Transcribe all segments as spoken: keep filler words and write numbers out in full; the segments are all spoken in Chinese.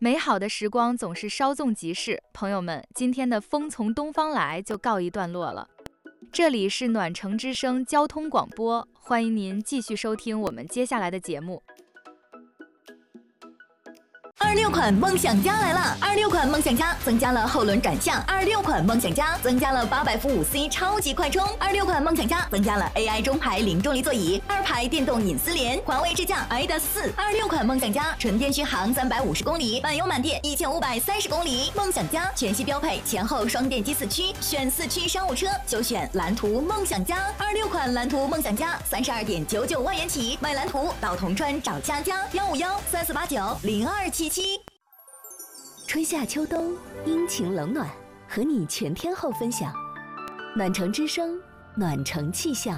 美好的时光总是稍纵即逝，朋友们，今天的风从东方来就告一段落了。这里是暖城之声交通广播，欢迎您继续收听我们接下来的节目。 二六款梦想家来了！二六款梦想家增加了后轮转向，二六款梦想家增加了八百伏五 C 超级快充，二六款梦想家增加了 A I 中排零重力座椅，二排电动隐私帘，环卫支架 I D A 四。二六款梦想家纯电续航三百五十公里，满油满电一千五百三十公里。梦想家全系标配前后双电机四驱，选四驱商务车就选蓝图梦想家。二六款蓝图梦想家三十二点九九万元起，买蓝图到铜川找佳佳，幺五幺三四八九零二七七。春夏秋冬，阴晴冷暖，和你全天候分享。暖城之声，暖城气象。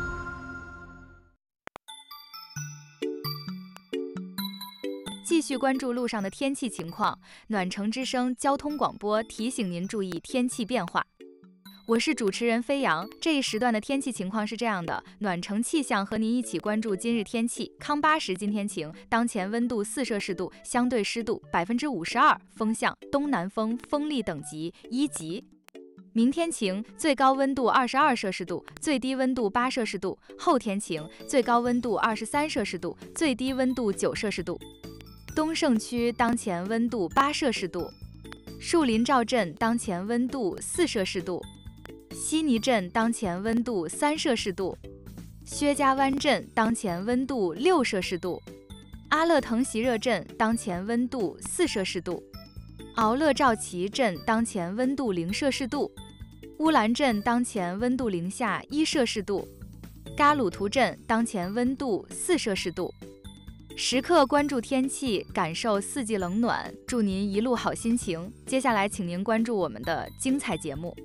继续关注路上的天气情况，暖城之声交通广播提醒您注意天气变化。我是主持人飞扬，这一时段的天气情况是这样的：暖城气象和您一起关注今日天气。康巴什今天晴，当前温度四摄氏度，相对湿度百分之五十二，风向东南风，风力等级一级。明天晴，最高温度二十二摄氏度，最低温度八摄氏度。后天晴，最高温度二十三摄氏度，最低温度九摄氏度。东胜区当前温度八摄氏度，树林赵镇当前温度四摄氏度。西尼镇当前温度三摄氏度，薛家湾镇当前温度六摄氏度，阿勒腾席热镇当前温度四摄氏度，敖勒赵旗镇当前温度零摄氏度，乌兰镇当前温度零下一摄氏度，嘎鲁图镇当前温度四摄氏度。时刻关注天气，感受四季冷暖，祝您一路好心情。接下来请您关注我们的精彩节目。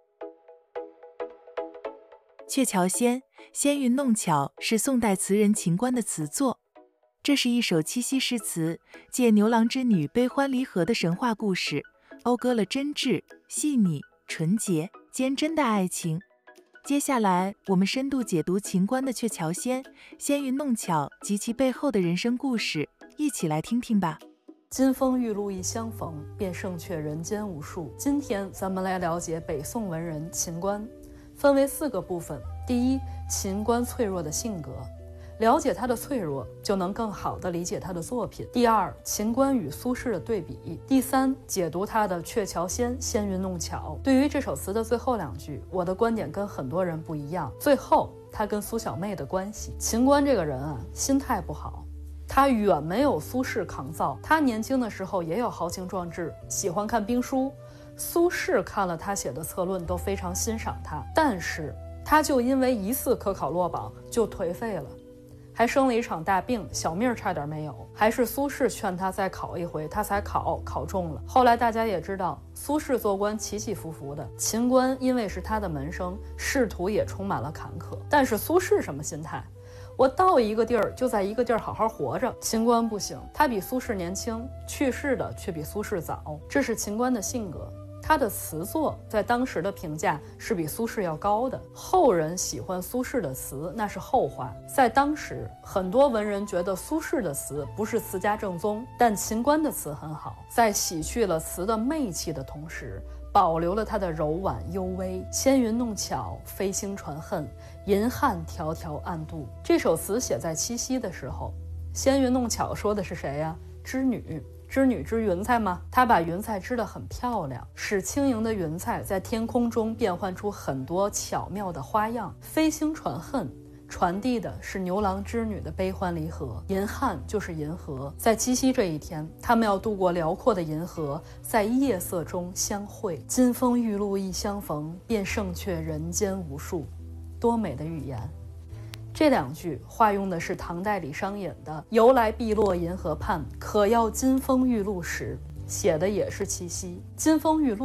鹊桥仙，仙韵弄巧是宋代词人秦观的词作。这是一首七夕诗词，借牛郎织女悲欢离合的神话故事，讴歌了真挚、细腻、纯洁、坚贞的爱情。接下来，我们深度解读秦观的鹊桥仙，仙韵弄巧及其背后的人生故事，一起来听听吧。 金风玉露一相逢，便胜却人间无数。今天咱们来了解北宋文人秦观。分为四个部分。第一，秦观脆弱的性格，了解他的脆弱，就能更好地理解他的作品。第二，秦观与苏轼的对比。第三，解读他的鹊桥仙，仙韵弄巧。对于这首词的最后两句，我的观点跟很多人不一样。最后，他跟苏小妹的关系。秦观这个人啊，心态不好，他远没有苏轼抗造。他年轻的时候也有豪情壮志，喜欢看兵书。苏轼看了他写的策论都非常欣赏他，但是他就因为一次科考落榜就颓废了，还生了一场大病，小命差点没有。还是苏轼劝他再考一回，他才考考中了。后来大家也知道，苏轼做官起起伏伏的，秦观因为是他的门生，仕途也充满了坎坷。但是苏轼什么心态？我到一个地儿就在一个地儿好好活着。秦观不行，他比苏轼年轻，去世的却比苏轼早，这是秦观的性格。他的词作在当时的评价是比苏轼要高的，后人喜欢苏轼的词那是后话。在当时，很多文人觉得苏轼的词不是词家正宗，但秦观的词很好，在洗去了词的媚气的同时，保留了它的柔婉幽微，仙云弄巧，飞星传恨，银汉迢迢暗度。这首词写在七夕的时候，仙云弄巧说的是谁呀？织女。织女织云彩吗？她把云彩织得很漂亮，使轻盈的云彩在天空中变换出很多巧妙的花样。飞星传恨，传递的是牛郎织女的悲欢离合。银汉就是银河，在七夕这一天，他们要渡过辽阔的银河，在夜色中相会。金风玉露一相逢，便胜却人间无数。多美的语言！这两句化用的是唐代李商隐的“由来碧落银河畔，可要金风玉露时”，写的也是七夕。金风玉露